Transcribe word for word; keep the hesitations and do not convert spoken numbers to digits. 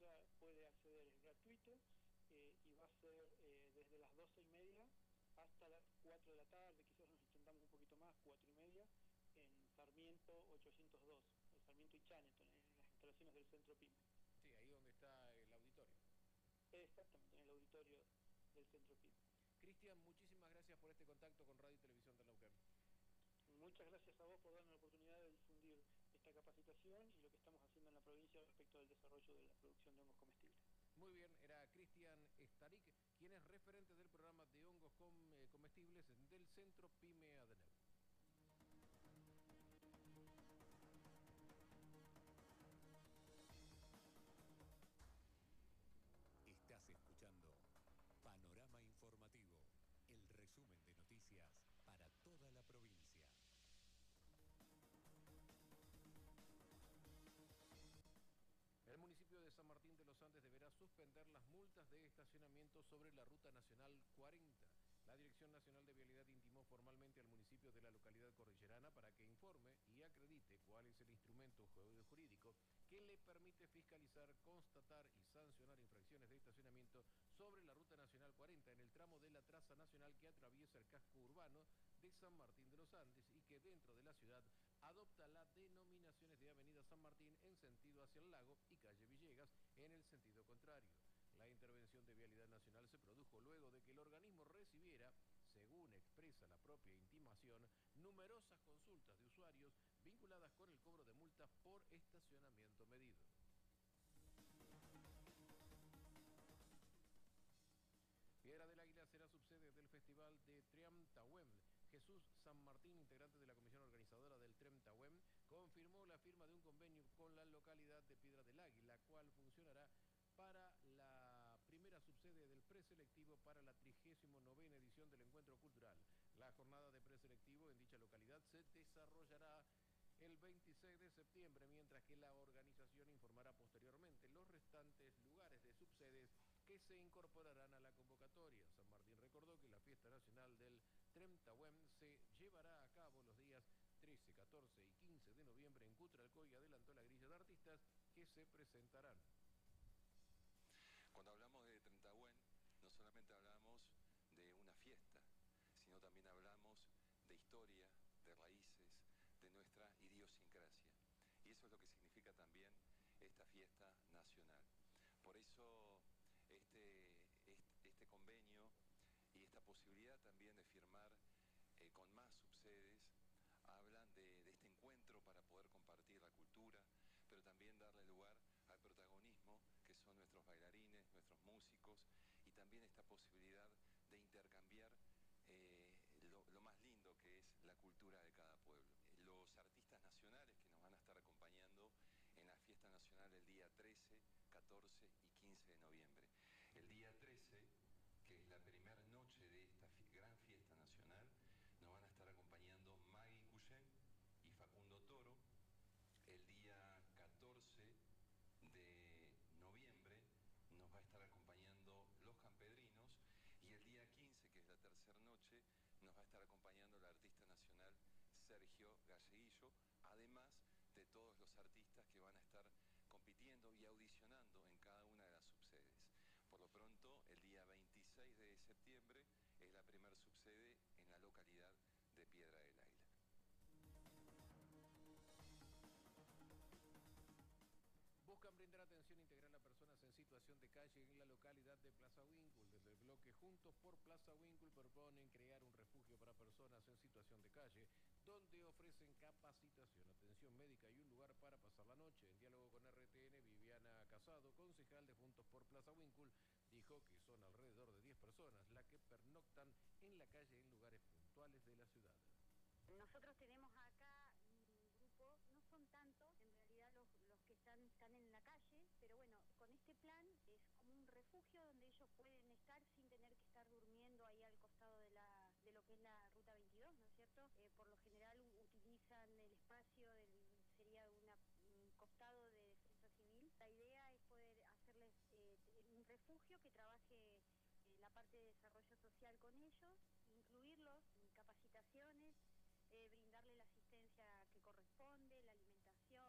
ella puede acceder, es gratuito, eh, y va a ser eh, desde las doce y media hasta las cuatro de la tarde, quizás nos extendamos un poquito más, cuatro y media, en Sarmiento ochocientos dos, el Sarmiento y Chaneton, en las instalaciones del Centro PYME. Sí, ahí donde está el auditorio. Exactamente, en el auditorio del Centro PYME. Cristian, muchísimas gracias por este contacto con Radio y Televisión de Neuquén. Muchas gracias a vos por darnos la oportunidad de difundir esta capacitación y lo que estamos haciendo en la provincia respecto al desarrollo de la producción de hongos comestibles. Muy bien, era Cristian Staric, quien es referente del programa de hongos com, eh, comestibles del Centro PYME Adeneu. Estás escuchando Panorama Informativo, el resumen de noticias para toda la provincia. El municipio de San Martín de los Andes deberá suspender las multas de estacionamiento sobre la Ruta Nacional cuarenta. La Dirección Nacional de Vialidad intimó formalmente al municipio de la localidad cordillerana para que informe y acredite cuál es el instrumento jurídico que le permite fiscalizar, constatar y sancionar infracciones de estacionamiento sobre la Ruta Nacional cuarenta en el tramo de la traza nacional que atraviesa el casco urbano de San Martín de los Andes y que dentro de la ciudad adopta las denominaciones de Avenida San Martín en sentido hacia el lago y calle Villegas en el sentido contrario. La intervención de Vialidad Nacional se produjo luego de que el organismo recibiera, según expresa la propia intimación, numerosas consultas de usuarios vinculadas con el cobro de multas por estacionamiento medido. Piedra del Águila será subsede del Festival de Trem Tahuem. Jesús San Martín, integrante de la comisión organizadora del Trem Tahuem, confirmó la firma de un convenio con la localidad de Piedra del Águila, la cual funcionará para la primera subsede del preselectivo para la trigésima novena edición del Encuentro Cultural. La jornada de preselectivo en dicha localidad se desarrollará el veintiséis de septiembre, mientras que la organización informará posteriormente los restantes lugares de subsedes que se incorporarán a la convocatoria. San Martín recordó que la fiesta nacional del Trem Tahuem se llevará a cabo los días trece, catorce y quince de noviembre en Cutralcó y adelantó la grilla de artistas que se presentarán. Cuando hablamos de Trem Tahuem, no solamente hablamos de una fiesta, sino también hablamos de historia, de raíces, de nuestra idiosincrasia. Y eso es lo que significa también esta fiesta nacional. Por eso este, este, este convenio y esta posibilidad también de firmar eh, con más subsedes hablan de, de este encuentro para poder compartir la cultura, pero también darle lugar al protagonismo que son nuestros bailarines, nuestros músicos, y también esta posibilidad de intercambiar eh, lo, lo más lindo que es la cultura de cada pueblo. Los artistas nacionales que nos van a estar acompañando en la fiesta nacional el día trece, catorce y quince de noviembre. El día trece, que es la primera noche de esta gran fiesta nacional, nos van a estar acompañando Maggie Cuyén y Facundo Toro. El día catorce de noviembre nos va a estar acompañando Los Campedrinos, y el día quince, que es la tercera noche, nos va a estar acompañando el artista nacional Sergio Galleguillo, además de todos los artistas que van a estar compitiendo y audicionando en cada una de las subsedes. Por lo pronto, el día veintiséis de septiembre es la primera subsede en la localidad de Piedra del Águila. Buscan brindar atención integral a personas en situación de calle en la localidad de Plaza Winkle. Desde el bloque Juntos por Plaza Winkle proponen crear un refugio para personas en situación de calle, donde ofrecen capacitación, atención médica y un lugar para pasar la noche. En diálogo con R T N, Viviana Casado, concejal de Juntos por Plaza Winkle, dijo que son alrededor de diez personas las que pernoctan en la calle en lugares puntuales de la ciudad. Nosotros tenemos acá un grupo, no son tantos, en realidad los, los que están, están en la calle, pero bueno, con este plan es como un refugio donde ellos pueden estar sin tener que estar durmiendo ahí al costado de la de lo que es la Ruta veintidós, ¿no es cierto? Eh, por lo general utilizan el espacio, del, sería una, un costado de defensa civil. La idea es poder hacerles eh, un refugio que trabaje la parte de desarrollo social con ellos, incluirlos